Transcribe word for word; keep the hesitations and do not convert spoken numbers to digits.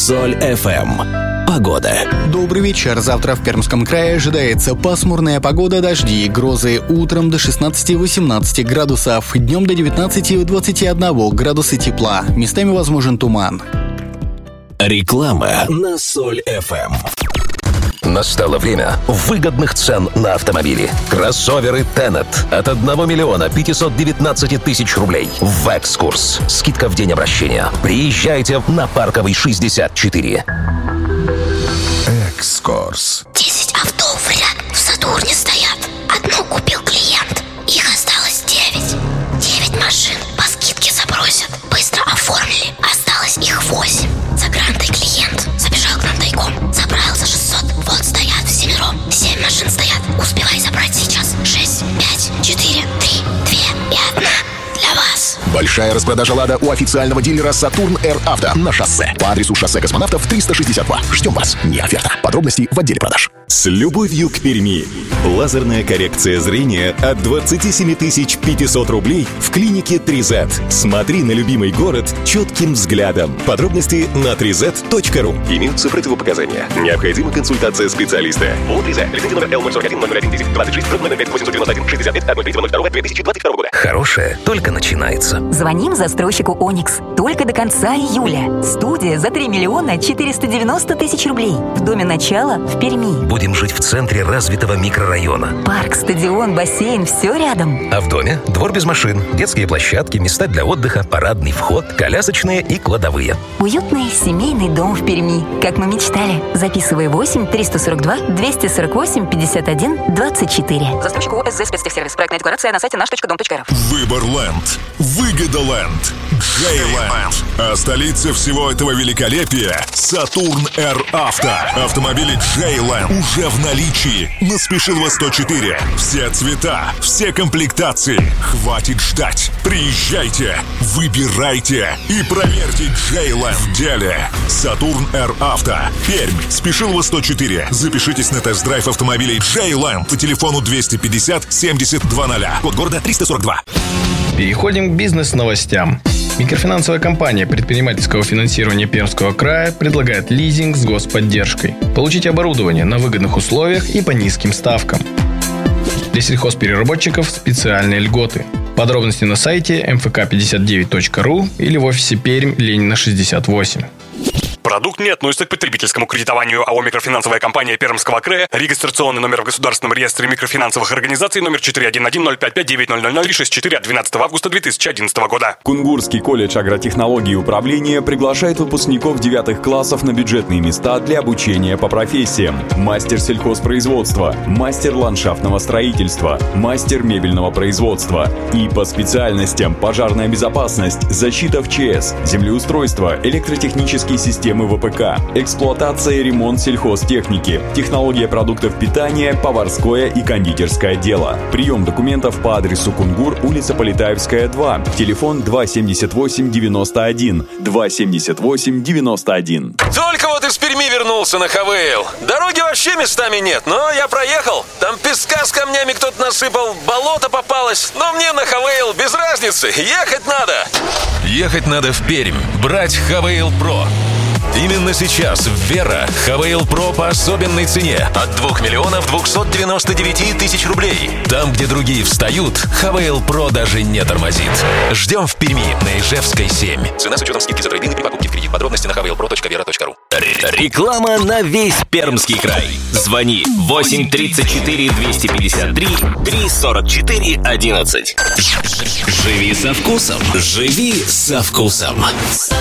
Соль эф эм. Погода. Добрый вечер. Завтра в Пермском крае ожидается пасмурная погода, дожди и грозы. Утром до шестнадцати-восемнадцати градусов, днем до девятнадцати-двадцати одного градуса тепла. Местами возможен туман. Реклама на Соль эф эм. Настало время выгодных цен на автомобили. Кроссоверы Tenet от одного миллиона пятисот девятнадцати тысяч рублей. В экскурс. Скидка в день обращения. Приезжайте на Парковый шестьдесят четыре. Экскурс. Десять авто в ряд в Сатурне стоят. Одну купил клиент. Их осталось девять. Девять машин по скидке забросят. Быстро оформили. Осталось их восемь. Загрантый клиент забежал к нам тайком. Забрал за шестьсот. Вот стоят всемиром. Семь машин стоят. Успевай забрать сейчас. Шесть, пять, четыре, три, две и одна. Для вас. Большая распродажа «Лада» у официального дилера «Сатурн Р Авто» на шоссе. По адресу шоссе Космонавтов триста шестьдесят два. Ждем вас. Не оферта. Подробности в отделе продаж. С любовью к Перми. Лазерная коррекция зрения от двадцати семи тысяч пятисот рублей в клинике три зет. Смотри на любимый город четким взглядом. Подробности на три зет точка ру. Имеются противопоказания. Необходима консультация специалиста. ООО три зет. Лицензия номер эл ноль сорок один ноль ноль один десять двадцать шесть ноль пять восемьсот девяносто один шестьдесят пять ноль три ноль два две тысячи двадцать второго года. Хорошее только начинается. Звоним застройщику «Оникс». Только до конца июля. Студия за три миллиона четыреста девяносто тысяч рублей. В доме начала в Перми. Будем жить в центре развитого микрорайона. Парк, стадион, бассейн – все рядом. А в доме двор без машин, детские площадки, места для отдыха, парадный вход, колясочные и кладовые. Уютный семейный дом в Перми. Как мы мечтали. Записывай восемь триста сорок два двести сорок восемь пятьдесят один двадцать четыре. Застройщик ООО «СЗ Спецтехсервис». Проектная декларация на сайте наш точка дом точка эр эф. Выборленд. Выгодоленд. Джейленд. А столица всего этого великолепия — Сатурн Р Авто. Автомобили Джейленд уже в наличии. На Спешилова сто четыре. Все цвета, все комплектации. Хватит ждать. Приезжайте, выбирайте и проверьте Джейленд в деле. Сатурн Р Авто. Пермь. Спешилова сто четыре. Запишитесь на тест-драйв автомобилей Джейленд по телефону двести пятьдесят семьдесят двадцать. Код города триста сорок два. Переходим к бизнес-новостям. Микрофинансовая компания предпринимательского финансирования Пермского края предлагает лизинг с господдержкой. Получите оборудование на выгодных условиях и по низким ставкам. Для сельхозпереработчиков специальные льготы. Подробности на сайте эм эф ка пятьдесят девять точка ру или в офисе Пермь, Ленина шестьдесят восемь. Продукт не относится к потребительскому кредитованию. АО «Микрофинансовая компания Пермского края». Регистрационный номер в Государственном реестре микрофинансовых организаций номер четыре один один ноль пять пять девять ноль ноль ноль три шесть четыре от двенадцатого августа две тысячи одиннадцатого года. Кунгурский колледж агротехнологий и управления приглашает выпускников девятых классов на бюджетные места для обучения по профессиям: мастер сельхозпроизводства, мастер ландшафтного строительства, мастер мебельного производства. И по специальностям: пожарная безопасность, защита в ЧС, землеустройство, электротехнические системы вэ пэ ка, эксплуатация и ремонт сельхозтехники, технология продуктов питания, поварское и кондитерское дело. Прием документов по адресу Кунгур, улица Полетаевская, два, телефон два семьдесят восемь девяносто один, два семьдесят восемь девяносто один. Только вот из Перми вернулся на ХВЛ. Дороги вообще местами нет, но я проехал. Там песка с камнями кто-то насыпал, болото попалось. Но мне на ХВЛ без разницы, ехать надо. Ехать надо в Пермь, брать ХВЛ Про. Именно сейчас в Вера ХВЛ Про по особенной цене от двух миллионов двухсот девяноста девяти тысяч рублей. Там, где другие встают, ХВЛ Про даже не тормозит. Ждем в Перми на Ижевской, семь. Цена с учетом скидки за тройбины при покупке в кредит. Подробности на хавейл про точка вера точка ру. Реклама на весь Пермский край. Звони восемь тридцать четыре двести пятьдесят три три сорок четыре одиннадцать. Живи со вкусом. Живи со вкусом.